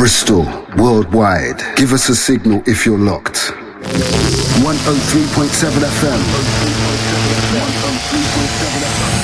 Bristol, worldwide. Give us a signal if you're locked. 103.7 FM.